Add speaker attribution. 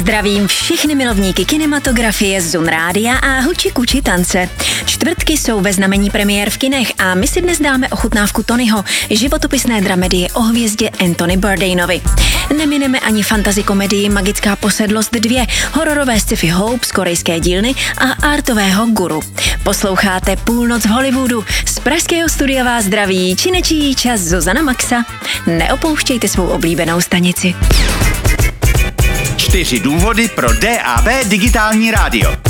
Speaker 1: Zdravím všechny milovníky kinematografie, Zun rádia a huči kuči tance. Čtvrtky jsou ve znamení premiér v kinech a my si dnes dáme ochutnávku Tonyho, životopisné dramedie o hvězdě Anthony Bourdainovi. Nemineme ani fantasy komedii Magická posedlost 2, hororové sci-fi Hope z korejské dílny a artového Guru. Posloucháte Půlnoc v Hollywoodu. Z pražského studia vás zdraví činečí čas Zuzana Maxa. Neopouštějte svou oblíbenou stanici.
Speaker 2: 4 důvody pro DAB digitální rádio.